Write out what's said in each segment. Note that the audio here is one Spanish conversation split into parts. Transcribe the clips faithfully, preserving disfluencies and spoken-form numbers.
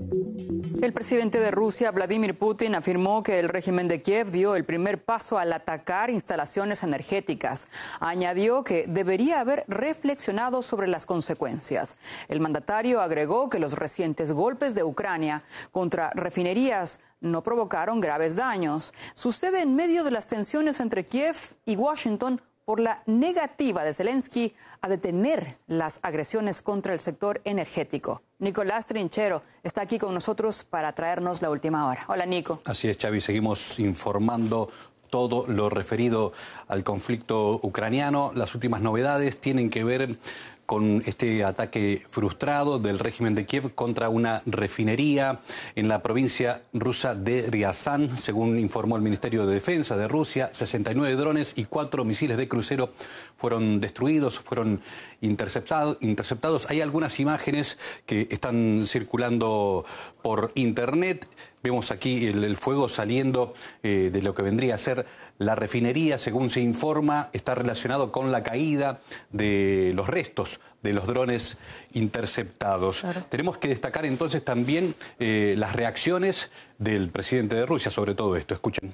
El presidente de Rusia, Vladimir Putin, afirmó que el régimen de Kiev dio el primer paso al atacar instalaciones energéticas. Añadió que debería haber reflexionado sobre las consecuencias. El mandatario agregó que los recientes golpes de Ucrania contra refinerías no provocaron graves daños. Sucede en medio de las tensiones entre Kiev y Washington por la negativa de Zelensky a detener las agresiones contra el sector energético. Nicolás Trinchero está aquí con nosotros para traernos la última hora. Hola, Nico. Así es, Xavi. Seguimos informando todo lo referido al conflicto ucraniano. Las últimas novedades tienen que ver con este ataque frustrado del régimen de Kiev contra una refinería en la provincia rusa de Ryazán. Según informó el Ministerio de Defensa de Rusia, sesenta y nueve drones y cuatro misiles de crucero fueron destruidos, fueron interceptado, interceptados. Hay algunas imágenes que están circulando por internet. Vemos aquí el, el fuego saliendo eh, de lo que vendría a ser la refinería. Según se informa, está relacionado con la caída de los restos de los drones interceptados. Claro. Tenemos que destacar entonces también eh, las reacciones del presidente de Rusia sobre todo esto. Escuchen.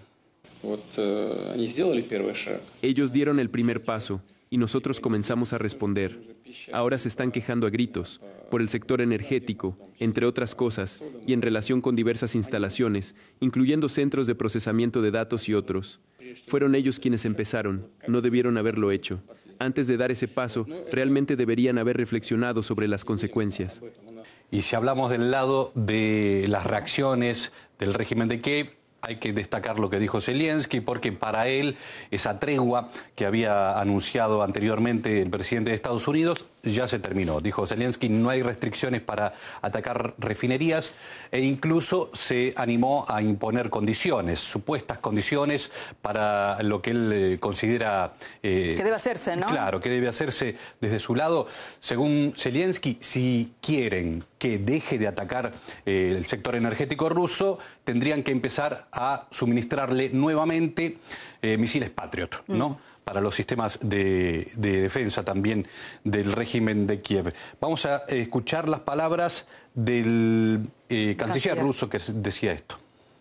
Ellos dieron el primer paso y nosotros comenzamos a responder. Ahora se están quejando a gritos por el sector energético, entre otras cosas, y en relación con diversas instalaciones, incluyendo centros de procesamiento de datos y otros. Fueron ellos quienes empezaron, no debieron haberlo hecho. Antes de dar ese paso, realmente deberían haber reflexionado sobre las consecuencias. Y si hablamos del lado de las reacciones del régimen de Kiev, hay que destacar lo que dijo Zelensky, porque para él esa tregua que había anunciado anteriormente el presidente de Estados Unidos ya se terminó. Dijo Zelensky, no hay restricciones para atacar refinerías e incluso se animó a imponer condiciones, supuestas condiciones para lo que él eh, considera... Eh, que debe hacerse, ¿no? Claro, que debe hacerse desde su lado. Según Zelensky, si quieren que deje de atacar eh, el sector energético ruso, tendrían que empezar a suministrarle nuevamente eh, misiles Patriot, ¿no? Mm. Para los sistemas de, de defensa también del régimen de Kiev. Vamos a escuchar las palabras del eh, canciller ruso que decía esto.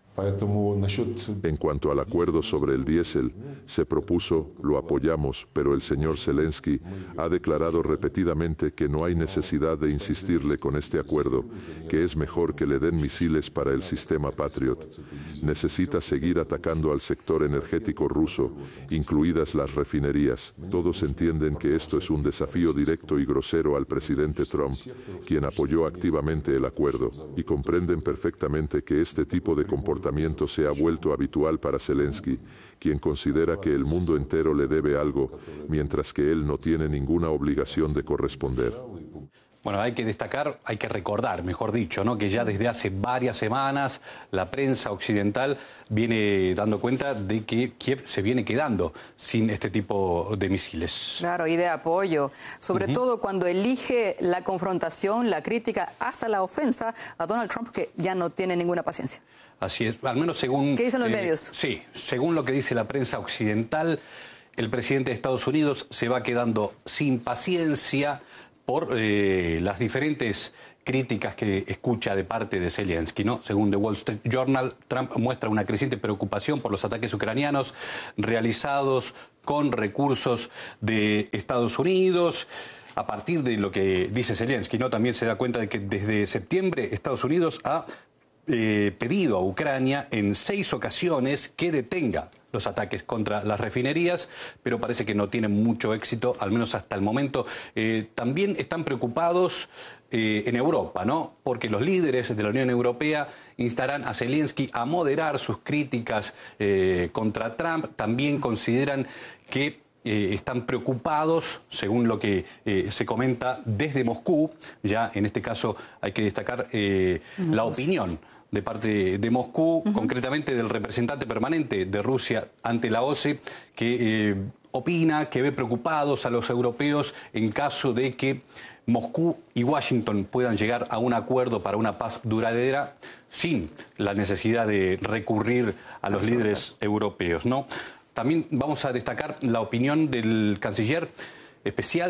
En cuanto al acuerdo sobre el diésel, se propuso, lo apoyamos, pero el señor Zelensky ha declarado repetidamente que no hay necesidad de insistirle con este acuerdo, que es mejor que le den misiles para el sistema Patriot. Necesita seguir atacando al sector energético ruso, incluidas las refinerías. Todos entienden que esto es un desafío directo y grosero al presidente Trump, quien apoyó activamente el acuerdo, y comprenden perfectamente que este tipo de comportamiento se ha vuelto habitual para Zelensky, quien considera que el mundo entero le debe algo, mientras que él no tiene ninguna obligación de corresponder. Bueno, hay que destacar, hay que recordar, mejor dicho, ¿no?, que ya desde hace varias semanas la prensa occidental viene dando cuenta de que Kiev se viene quedando sin este tipo de misiles. Claro, y de apoyo, sobre uh-huh. todo cuando elige la confrontación, la crítica, hasta la ofensa a Donald Trump, que ya no tiene ninguna paciencia. Así es, al menos según... ¿Qué dicen los eh, medios? Sí, según lo que dice la prensa occidental, el presidente de Estados Unidos se va quedando sin paciencia por eh, las diferentes críticas que escucha de parte de Zelensky, ¿no? Según The Wall Street Journal, Trump muestra una creciente preocupación por los ataques ucranianos realizados con recursos de Estados Unidos. A partir de lo que dice Zelensky, ¿no?, también se da cuenta de que desde septiembre Estados Unidos ha eh, pedido a Ucrania en seis ocasiones que detenga los ataques contra las refinerías, pero parece que no tienen mucho éxito, al menos hasta el momento. Eh, también están preocupados eh, en Europa, ¿no?, porque los líderes de la Unión Europea instarán a Zelensky a moderar sus críticas eh, contra Trump. También consideran que Eh, están preocupados, según lo que eh, se comenta desde Moscú. Ya en este caso hay que destacar eh, no, la pues. opinión de parte de Moscú, uh-huh. concretamente del representante permanente de Rusia ante la O C E, que eh, opina, que ve preocupados a los europeos en caso de que Moscú y Washington puedan llegar a un acuerdo para una paz duradera sin la necesidad de recurrir a los líderes europeos, ¿no? También vamos a destacar la opinión del canciller especial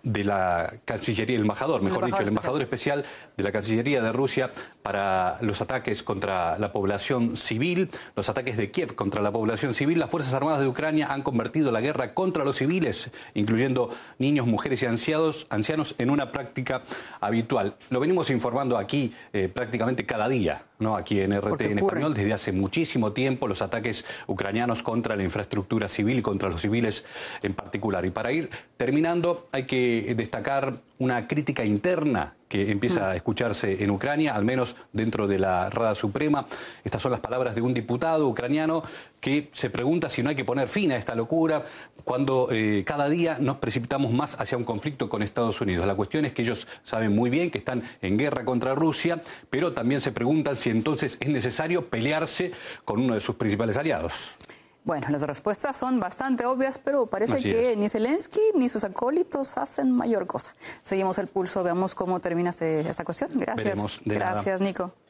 de la Cancillería, el embajador, mejor el embajador dicho, el embajador especial. especial de la Cancillería de Rusia para los ataques contra la población civil, los ataques de Kiev contra la población civil. Las Fuerzas Armadas de Ucrania han convertido la guerra contra los civiles, incluyendo niños, mujeres y ancianos, ancianos en una práctica habitual. Lo venimos informando aquí eh, prácticamente cada día, ¿no? Aquí en R T en español, desde hace muchísimo tiempo, los ataques ucranianos contra la infraestructura civil y contra los civiles en particular. Y para ir terminando, hay que destacar una crítica interna que empieza a escucharse en Ucrania, al menos dentro de la Rada Suprema. Estas son las palabras de un diputado ucraniano que se pregunta si no hay que poner fin a esta locura cuando eh, cada día nos precipitamos más hacia un conflicto con Estados Unidos. La cuestión es que ellos saben muy bien que están en guerra contra Rusia, pero también se preguntan si entonces es necesario pelearse con uno de sus principales aliados. Bueno, las respuestas son bastante obvias, pero parece Así que es. ni Zelensky ni sus acólitos hacen mayor cosa. Seguimos el pulso, veamos cómo termina este, esta cuestión. Gracias. Veremos, de nada. Gracias, Nico.